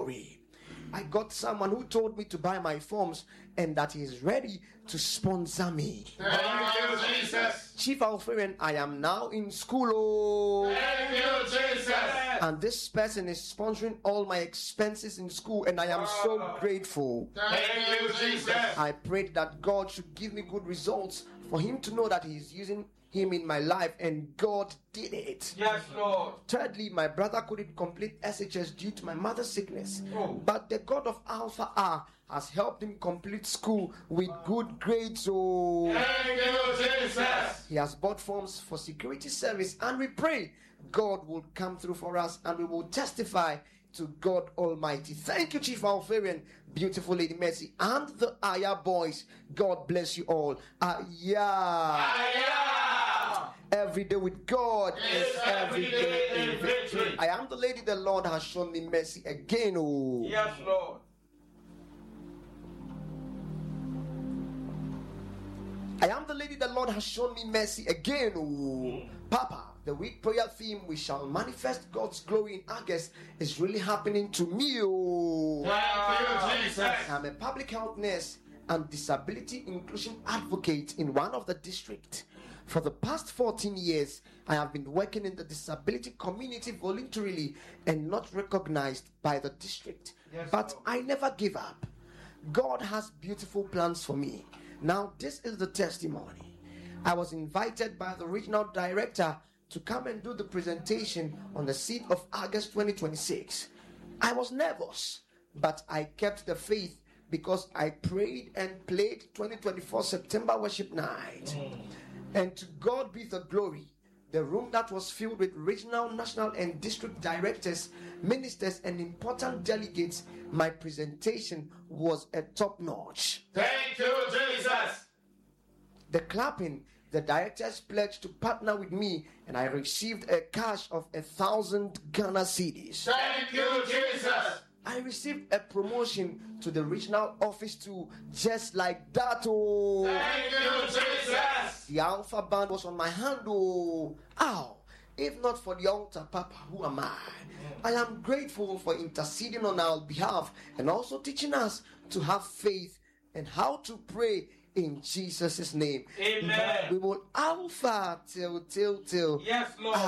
glory. I got someone who told me to buy my forms and that he is ready to sponsor me. Thank you, Jesus. Chief Alfarian, I am now in school. Oh. Thank you, Jesus. And this person is sponsoring all my expenses in school, and I am so grateful. Thank you, Jesus. I prayed that God should give me good results for him to know that he is using him in my life, and God did it. Yes, Lord. Thirdly, my brother couldn't complete SHS due to my mother's sickness, but the God of Alpha R has helped him complete school with good grades. Oh, thank you, Jesus. he has bought forms for security service, and we pray God will come through for us, and we will testify to God Almighty. Thank you, Chief Alfarian, beautiful Lady Mercy, and the Aya boys. God bless you all. Every day with God is every day in victory. I am the lady the Lord has shown me mercy again. Oh, yes, Lord. I am the lady the Lord has shown me mercy again. Oh, Papa, the week prayer theme, we shall manifest God's glory in August, is really happening to me. Oh, thank you, Jesus. I'm a public health nurse and disability inclusion advocate in one of the districts. For the past 14 years, I have been working in the disability community voluntarily and not recognized by the district. Yes, but Lord. I never give up. God has beautiful plans for me. Now, this is the testimony. I was invited by the regional director to come and do the presentation on the seat of August 2026. I was nervous, but I kept the faith because I prayed and played 2024 September worship night. And to God be the glory. The room that was filled with regional, national, and district directors, ministers, and important delegates, my presentation was a top notch. Thank you, Jesus. The clapping, the directors pledged to partner with me, and I received a cash of 1,000 Ghana cedis. Thank you, Jesus. I received a promotion to the regional office too, just like that. Oh, thank you, Jesus. The Alpha band was on my hand. Oh, ow. If not for the altar, Papa, who am I? I am grateful for interceding on our behalf and also teaching us to have faith and how to pray in Jesus' name. Amen. We will Alpha till. Yes, Lord.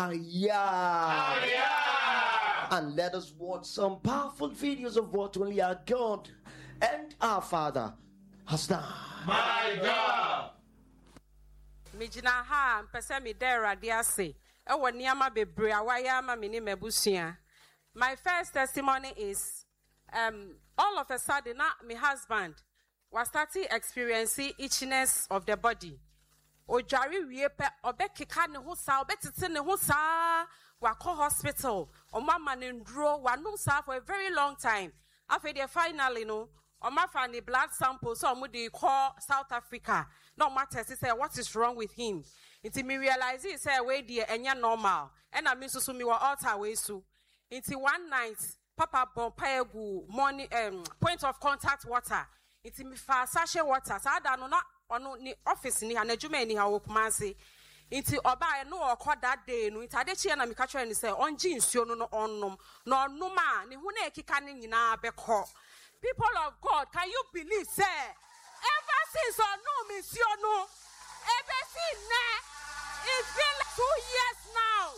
And let us watch some powerful videos of what only our God and our Father has done. My God. Mijina ha mpese mi dera diase. Ewo niyama bebre awaya ma mini mebusia. My first testimony is all of a sudden my husband was starting experiencing itchiness of the body. Ojari wiepe obe kika ne ho sa obe tete ne ho sa wako hospital o mama ne ndro wanu sa for a very long time. After they finally no o ma fa the blood sample so mo dey call South Africa. No matter say what is wrong with him. Until me realize it say we dey enya normal. And I mean so me wa alter we so. Until one night Papa bompa egu morning point of contact water. Until me fa sachet water. So I no ono ni office ni anadwuma ni ha wokumase nti oba no okọ that day no nti adechie na meka ni say onji nsuo no onnom na onnom a ne hu na ekika ne nyina bekọ. People of God, can you believe say ever since onnom nsuo no ever since na it's been like 2 years now.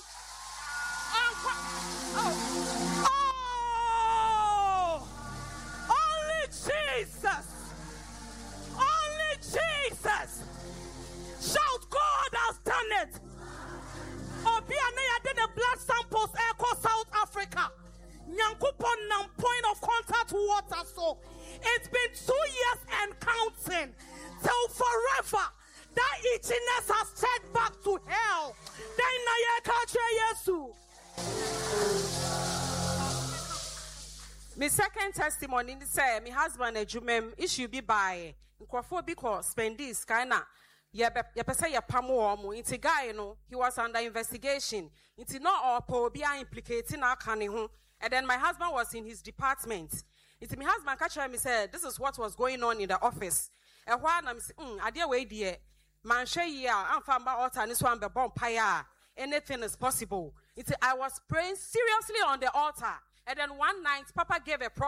Only Jesus. Jesus! Shout, God has done it! Obianeya did the blood samples echo South Africa. Nyankupon nam point of contact water. So it's been 2 years and counting. Till forever. That itchiness has set back to hell. Then na ye country Yesu. My second testimony is say my husband ejumem issue be by nkrofo because spend this kinda ye pese ye pamo omo inti guy no he was under investigation inti no opo bia implicating aka ne ho. And then my husband was in his department. Inti my husband catch me said this is what was going on in the office. E hwa na me say ade we die man hwe yi a amfa mba altar ni so am be bomb paya. Anything is possible. Inti I was praying seriously on the altar. And then one night Papa gave a